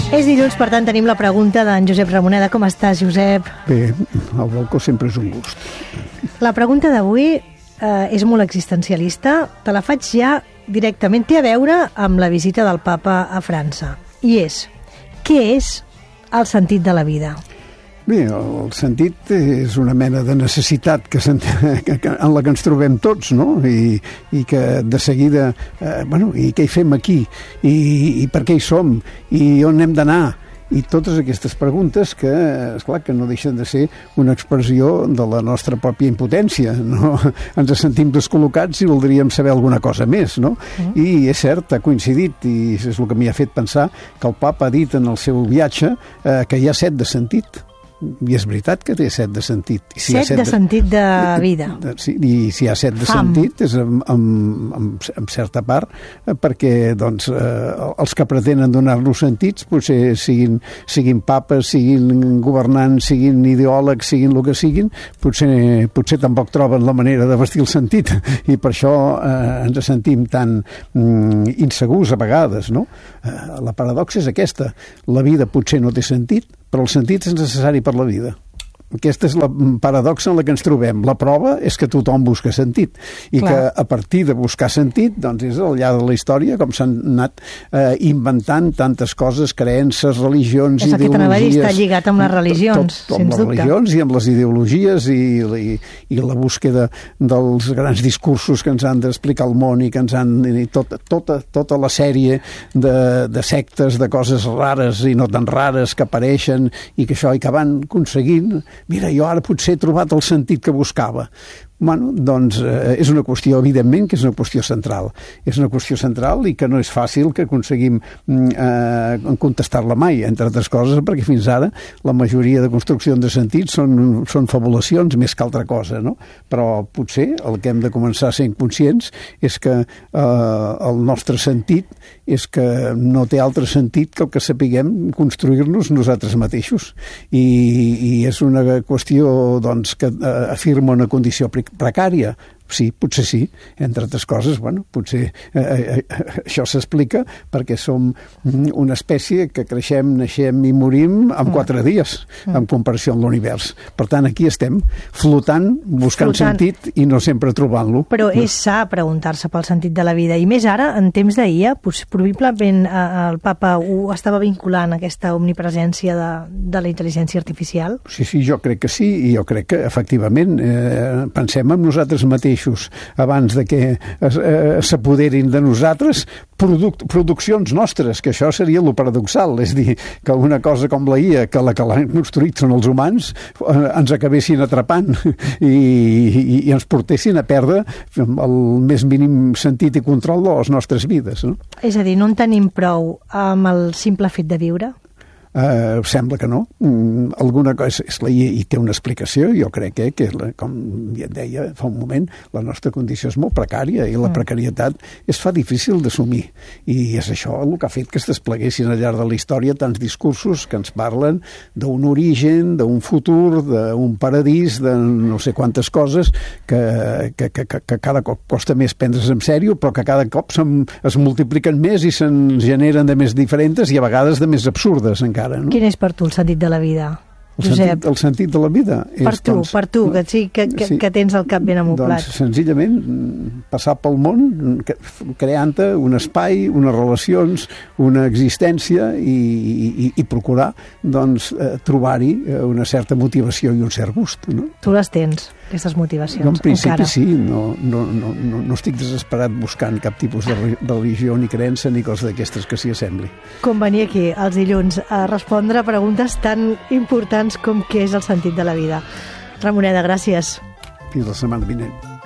És dilluns, per tant, tenim la pregunta d'en Josep Ramoneda. Com estàs, Josep? Bé, el balcó sempre és un gust. La pregunta d'avui és molt existencialista. Te la faig ja directament. Té a veure amb la visita del papa a França. I és, què és el sentit de la vida? Bé, el sentit és una mena de necessitat en la que ens trobem tots, no? I que de seguida, i què hi fem aquí? I per què hi som? I on hem d'anar? I totes aquestes preguntes que, esclar, que no deixen de ser una expressió de la nostra pròpia impotència, no? Ens sentim descol·locats i voldríem saber alguna cosa més, no? I és cert, ha coincidit, i és el que m'hi ha fet pensar, que el papa ha dit en el seu viatge que hi ha 7 de sentit. I és veritat que té 7 de sentit. Si 7 de sentit de vida. Sí, i si hi ha 7 de sentit és en certa part perquè doncs, els que pretenen donar-nos sentits potser siguin papes, siguin governants, siguin ideòlegs, siguin el que siguin, potser tampoc troben la manera de vestir el sentit i per això ens sentim tan insegurs a vegades, no? La paradoxa és aquesta. La vida potser no té sentit, però el sentit és necessari per la vida. Aquesta és la paradoxa en la que ens trobem. La prova és que tothom busca sentit i que a partir de buscar sentit doncs és al llarg de la història com s'han anat inventant tantes coses, creences, religions, ideologies. És el que t'anava a dir, està lligat amb les religions, sens dubte. Amb les religions i amb les ideologies i la búsqueda dels grans discursos que ens han d'explicar el món i que ens han... Tota la sèrie de sectes, de coses rares i no tan rares que apareixen i que van aconseguint. Mira, jo ara potser he trobat el sentit que buscava. Bueno, doncs és una qüestió, evidentment, que és una qüestió central. És una qüestió central i que no és fàcil que aconseguim contestar-la mai, entre altres coses, perquè fins ara la majoria de construccions de sentit són fabulacions més que altra cosa, no? Però potser el que hem de començar a ser conscients és que el nostre sentit és que no té altre sentit que el que sapiguem construir-nos nosaltres mateixos. I és una qüestió doncs, que afirma una condició precària. Sí, potser sí, entre altres coses, potser això s'explica perquè som una espècie que creixem, naixem i morim en 4 dies, en comparació amb l'univers. Per tant, aquí estem, flotant, buscant sentit i no sempre trobant-lo. Però és sa preguntar-se pel sentit de la vida, i més ara, en temps d'ahir, probablement el papa ho estava vinculant, aquesta omnipresència de la intel·ligència artificial? Sí, jo crec que sí, i jo crec que, efectivament, pensem en nosaltres mateixos abans de que s'apoderin de nosaltres produccions nostres, que això seria lo paradoxal, és dir, que una cosa com la IA, que la que l'han construït són els humans, ens acabessin atrapant i ens portessin a perdre el més mínim sentit i control de les nostres vides, no? És a dir, no en tenim prou amb el simple fet de viure? Sembla que no. Alguna cosa i té una explicació. Jo crec que, com ja et deia fa un moment, la nostra condició és molt precària i la precarietat es fa difícil d'assumir. I és això el que ha fet que es despleguessin al llarg de la història tants discursos que ens parlen d'un origen, d'un futur, d'un paradís, de no sé quantes coses que cada cop costa més prendre's en sèrio, però que cada cop es multipliquen més i se'n generen de més diferents i a vegades de més absurdes encara. No? Quin és per tu el sentit de la vida, Josep? El sentit de la vida és... Per tu, que tens el cap ben amoblat. Doncs senzillament passar pel món creant-te un espai, unes relacions, una existència i procurar doncs, trobar-hi una certa motivació i un cert gust. No? Tu les tens, aquestes motivacions, jo en principi encara. Sí, no estic desesperat buscant cap tipus de religió ni creença ni cosa d'aquestes que s'hi assembli. Com venir aquí els dilluns a respondre a preguntes tan importants com què és el sentit de la vida. Ramoneda, gràcies. Fins la setmana vinent.